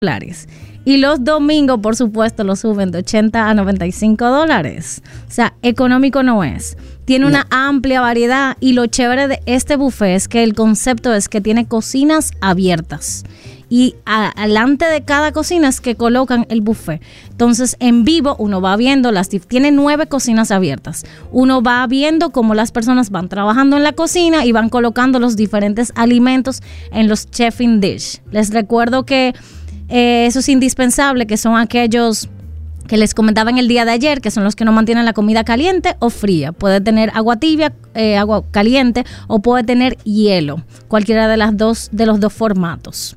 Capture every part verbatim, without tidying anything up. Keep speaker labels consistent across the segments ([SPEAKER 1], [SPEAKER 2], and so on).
[SPEAKER 1] dólares. Y los domingos, por supuesto, lo suben de ochenta a noventa y cinco dólares. O sea, económico no es. Tiene una no. amplia variedad y lo chévere de este buffet es que el concepto es que tiene cocinas abiertas. Y adelante de cada cocina es que colocan el buffet. Entonces, en vivo uno va viendo las... Tiene nueve cocinas abiertas. Uno va viendo cómo las personas van trabajando en la cocina y van colocando los diferentes alimentos en los chefing dish. Les recuerdo que eh, eso es indispensable, que son aquellos que les comentaba en el día de ayer, que son los que no mantienen la comida caliente o fría. Puede tener agua tibia, eh, agua caliente o puede tener hielo. Cualquiera de las dos, de los dos formatos.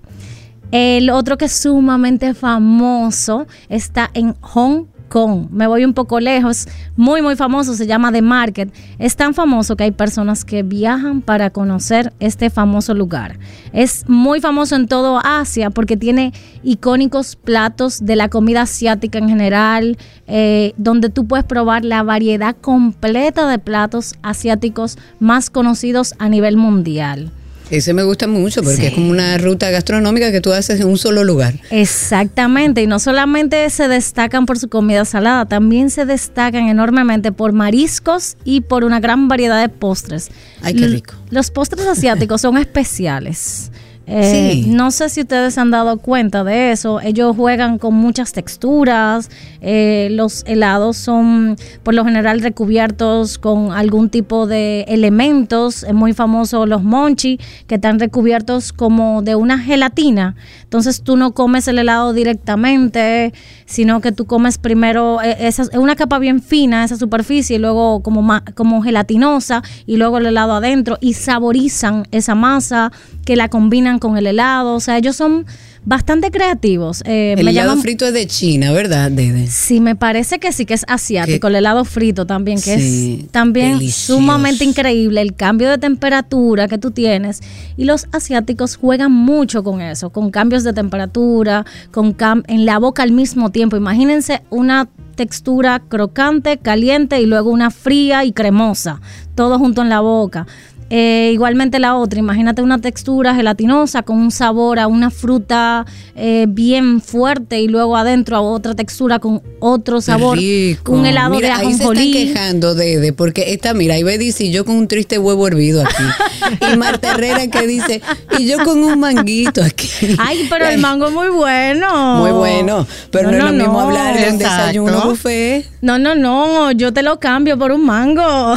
[SPEAKER 1] El otro que es sumamente famoso está en Hong Kong. Me voy un poco lejos. Muy, muy famoso. Se llama The Market. Es tan famoso que hay personas que viajan para conocer este famoso lugar. Es muy famoso en todo Asia porque tiene icónicos platos de la comida asiática en general, eh, donde tú puedes probar la variedad completa de platos asiáticos más conocidos a nivel mundial.
[SPEAKER 2] Ese me gusta mucho porque
[SPEAKER 1] sí.
[SPEAKER 2] es como una ruta gastronómica que tú haces en un solo lugar.
[SPEAKER 1] Exactamente, y no solamente se destacan por su comida salada, también se destacan enormemente por mariscos y por una gran variedad de postres.
[SPEAKER 2] Ay, qué rico.
[SPEAKER 1] Los postres asiáticos son especiales. Eh, sí. No sé si ustedes se han dado cuenta de eso. Ellos juegan con muchas texturas. Eh, los helados son por lo general recubiertos con algún tipo de elementos. Es muy famoso los mochi, que están recubiertos como de una gelatina. Entonces tú no comes el helado directamente, sino que tú comes primero esa, una capa bien fina, esa superficie, y luego como, ma, como gelatinosa, y luego el helado adentro, y saborizan esa masa que la combinan con el helado. O sea, ellos son bastante creativos. Eh,
[SPEAKER 2] el
[SPEAKER 1] me
[SPEAKER 2] helado
[SPEAKER 1] llaman,
[SPEAKER 2] frito es de China, ¿verdad, Dede?
[SPEAKER 1] Sí, me parece que sí, que es asiático.
[SPEAKER 2] ¿Qué?
[SPEAKER 1] El helado frito también, que sí, es también
[SPEAKER 2] delicioso.
[SPEAKER 1] Sumamente increíble el cambio de temperatura que tú tienes. Y los asiáticos juegan mucho con eso, con cambios de temperatura, con cam- en la boca al mismo tiempo. Imagínense una textura crocante, caliente y luego una fría y cremosa, todo junto en la boca. Eh, igualmente la otra, imagínate una textura gelatinosa con un sabor a una fruta eh, bien fuerte y luego adentro a otra textura con otro sabor,
[SPEAKER 2] rico.
[SPEAKER 1] Un helado
[SPEAKER 2] mira,
[SPEAKER 1] de ajonjolí.
[SPEAKER 2] Ahí se están quejando de, de porque esta, mira, Ibe dice, y yo con un triste huevo hervido aquí, y Marta Herrera que dice, y yo con un manguito aquí.
[SPEAKER 1] Ay, pero el mango es muy bueno.
[SPEAKER 2] Muy bueno, pero no, no es lo no, mismo hablar de un desayuno buffet.
[SPEAKER 1] No, no, no, yo te lo cambio por un mango.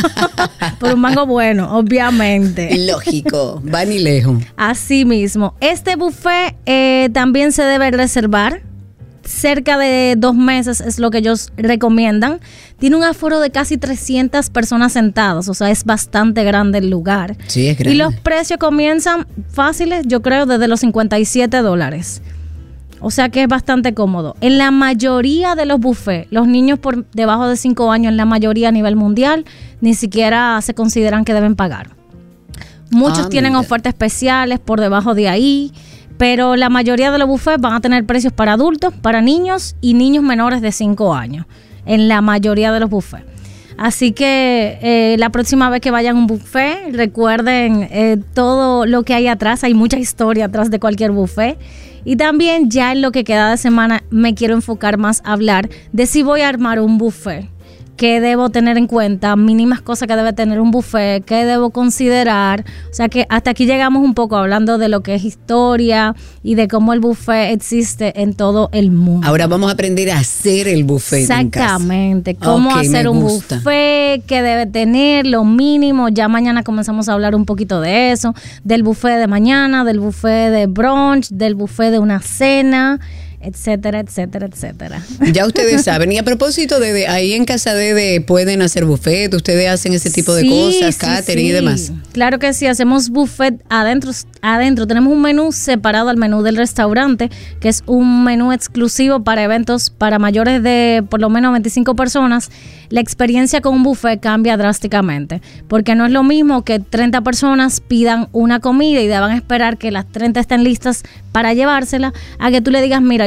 [SPEAKER 1] Por un mango bueno, obviamente.
[SPEAKER 2] Lógico, va ni lejos.
[SPEAKER 1] Así mismo, este buffet eh, también se debe reservar. Cerca de dos meses es lo que ellos recomiendan. Tiene un aforo de casi trescientas personas sentadas, o sea, es bastante grande el lugar.
[SPEAKER 2] Sí, es grande.
[SPEAKER 1] Y los precios comienzan fáciles, yo creo, desde los cincuenta y siete dólares. O sea que es bastante cómodo. En la mayoría de los buffets, los niños por debajo de cinco años, en la mayoría a nivel mundial, ni siquiera se consideran que deben pagar. Muchos ah, tienen mira. ofertas especiales por debajo de ahí, pero la mayoría de los buffets van a tener precios para adultos, para niños y niños menores de cinco años, en la mayoría de los buffets. Así que eh, la próxima vez que vayan a un buffet, recuerden eh, todo lo que hay atrás. Hay mucha historia atrás de cualquier buffet. Y también ya en lo que queda de semana me quiero enfocar más a hablar de si voy a armar un buffet. ¿Qué debo tener en cuenta? Mínimas cosas que debe tener un buffet, ¿qué debo considerar? O sea que hasta aquí llegamos un poco hablando de lo que es historia y de cómo el buffet existe en todo el mundo.
[SPEAKER 2] Ahora vamos a aprender a hacer el buffet.
[SPEAKER 1] Exactamente,
[SPEAKER 2] en casa.
[SPEAKER 1] cómo
[SPEAKER 2] Okay,
[SPEAKER 1] hacer un gusta. buffet, qué debe tener, lo mínimo. Ya mañana comenzamos a hablar un poquito de eso, del buffet de mañana, del buffet de brunch, del buffet de una cena, etcétera, etcétera, etcétera.
[SPEAKER 2] Ya ustedes saben. Y a propósito de, de ahí en casa de, de pueden hacer buffet, ustedes hacen ese tipo de
[SPEAKER 1] sí,
[SPEAKER 2] cosas,
[SPEAKER 1] sí,
[SPEAKER 2] catering
[SPEAKER 1] sí.
[SPEAKER 2] y demás.
[SPEAKER 1] Claro que sí, hacemos buffet adentro, adentro. Tenemos un menú separado al menú del restaurante, que es un menú exclusivo para eventos para mayores de por lo menos veinticinco personas. La experiencia con un buffet cambia drásticamente, porque no es lo mismo que treinta personas pidan una comida y deban esperar que las treinta estén listas para llevársela, a que tú le digas, mira, yo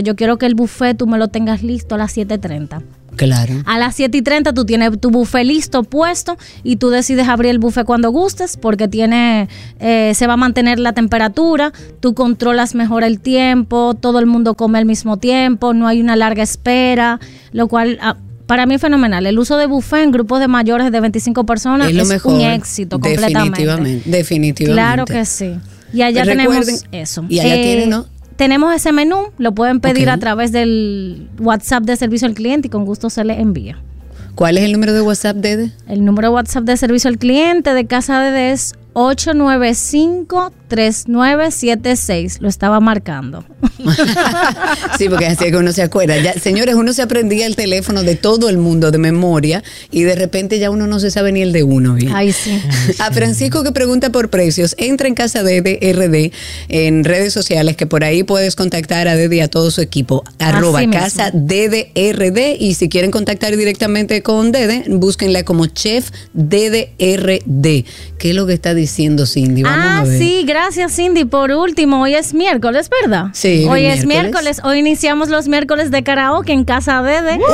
[SPEAKER 1] yo quiero que el buffet tú me lo tengas listo a las siete y treinta.
[SPEAKER 2] Claro.
[SPEAKER 1] A las siete y treinta tú tienes tu buffet listo, puesto, y tú decides abrir el buffet cuando gustes, porque tiene eh, se va a mantener la temperatura, tú controlas mejor el tiempo, todo el mundo come al mismo tiempo, no hay una larga espera, lo cual... Ah, para mí es fenomenal. El uso de buffet en grupos de mayores de veinticinco personas es, lo es mejor, un éxito completamente.
[SPEAKER 2] Definitivamente, definitivamente.
[SPEAKER 1] Claro que sí. Y allá
[SPEAKER 2] pues
[SPEAKER 1] tenemos
[SPEAKER 2] recuerden,
[SPEAKER 1] eso.
[SPEAKER 2] Y allá
[SPEAKER 1] eh,
[SPEAKER 2] tienen, ¿no?
[SPEAKER 1] Tenemos ese menú, lo pueden pedir
[SPEAKER 2] okay.
[SPEAKER 1] a través del WhatsApp de servicio al cliente y con gusto se le envía.
[SPEAKER 2] ¿Cuál es el número de WhatsApp, Dede?
[SPEAKER 1] El número de WhatsApp de servicio al cliente de Casa Dede es ocho nueve cinco, tres nueve siete seis. Lo estaba marcando.
[SPEAKER 2] Sí, porque así es que uno se acuerda. Ya, señores, uno se aprendía el teléfono de todo el mundo de memoria y de repente ya uno no se sabe ni el de uno. ¿Bien?
[SPEAKER 1] Ay, sí.
[SPEAKER 2] A Francisco, que pregunta por precios, entra en Casa Dede R D en redes sociales, que por ahí puedes contactar a Dede y a todo su equipo. Arroba Casa Dede R D, y si quieren contactar directamente con Dede, búsquenla como Chef Dede R D. ¿Qué es lo que está diciendo Cindy? Vamos
[SPEAKER 1] ah,
[SPEAKER 2] a ver.
[SPEAKER 1] Sí, gracias Cindy. Por último, hoy es miércoles, ¿verdad?
[SPEAKER 2] Sí.
[SPEAKER 1] Hoy
[SPEAKER 2] miércoles.
[SPEAKER 1] es miércoles. Hoy iniciamos los miércoles de karaoke en Casa Dede.
[SPEAKER 2] ¡Uy,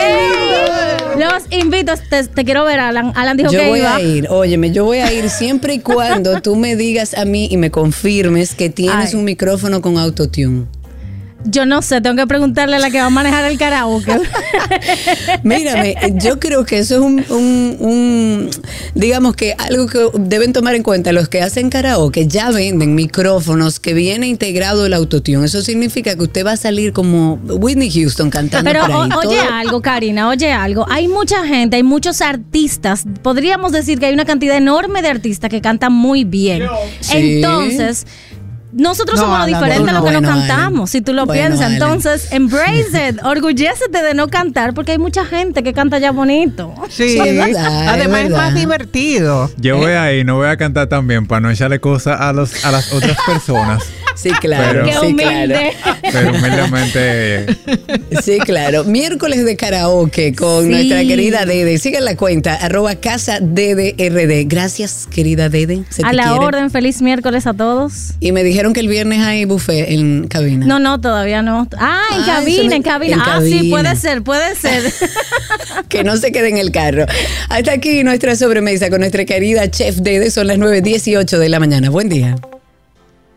[SPEAKER 2] qué lindo!
[SPEAKER 1] Los invito, te, te quiero ver, Alan. Alan dijo
[SPEAKER 2] yo
[SPEAKER 1] que
[SPEAKER 2] voy
[SPEAKER 1] iba.
[SPEAKER 2] a ir, óyeme, yo voy a ir siempre y cuando tú me digas a mí y me confirmes que tienes
[SPEAKER 1] Ay.
[SPEAKER 2] un micrófono con autotune.
[SPEAKER 1] Yo no sé, tengo que preguntarle a la que va a manejar el karaoke.
[SPEAKER 2] Mírame, yo creo que eso es un, un, un, digamos que algo que deben tomar en cuenta los que hacen karaoke. Ya venden micrófonos que viene integrado el autotune. Eso significa que usted va a salir como Whitney Houston cantando
[SPEAKER 1] Pero
[SPEAKER 2] por ahí.
[SPEAKER 1] o, oye
[SPEAKER 2] Todo...
[SPEAKER 1] algo, Karina, oye algo. Hay mucha gente, hay muchos artistas. Podríamos decir que hay una cantidad enorme de artistas que cantan muy bien.
[SPEAKER 2] Sí.
[SPEAKER 1] Entonces... Nosotros
[SPEAKER 3] No,
[SPEAKER 1] somos lo
[SPEAKER 3] Alan,
[SPEAKER 1] diferente
[SPEAKER 2] no,
[SPEAKER 1] a lo que
[SPEAKER 2] bueno,
[SPEAKER 1] no cantamos,
[SPEAKER 2] Alan.
[SPEAKER 1] si tú lo
[SPEAKER 2] Bueno,
[SPEAKER 1] piensas.
[SPEAKER 2] Alan.
[SPEAKER 1] Entonces, embrace it, orgullécete de no cantar, porque hay mucha gente que canta ya bonito.
[SPEAKER 3] Sí,
[SPEAKER 2] Sí, es verdad,
[SPEAKER 3] además
[SPEAKER 2] es
[SPEAKER 3] es más
[SPEAKER 2] verdad.
[SPEAKER 3] divertido.
[SPEAKER 4] Yo voy ahí, no voy a cantar tan bien para no echarle cosas a los a las otras personas.
[SPEAKER 2] Sí, claro,
[SPEAKER 4] Pero-
[SPEAKER 1] Qué
[SPEAKER 2] sí,
[SPEAKER 1] humilde.
[SPEAKER 2] claro.
[SPEAKER 4] Pero humildemente.
[SPEAKER 2] Sí, claro. Miércoles de karaoke con
[SPEAKER 1] Sí.
[SPEAKER 2] nuestra querida Dede. Sigan la cuenta, arroba Casa Dede R D. Gracias, querida Dede. Se te
[SPEAKER 1] A la
[SPEAKER 2] quiere.
[SPEAKER 1] orden, feliz miércoles a todos.
[SPEAKER 2] Y me dijeron que el viernes hay buffet en cabina.
[SPEAKER 1] No, no, todavía no. Ah, en
[SPEAKER 2] Ah, eso
[SPEAKER 1] cabina,
[SPEAKER 2] me-
[SPEAKER 1] en cabina.
[SPEAKER 2] en
[SPEAKER 1] ah, sí,
[SPEAKER 2] cabina.
[SPEAKER 1] puede ser, puede ser.
[SPEAKER 2] Que no se quede en el carro. Hasta aquí nuestra sobremesa con nuestra querida Chef Dede. Son las nueve dieciocho de la mañana. Buen día.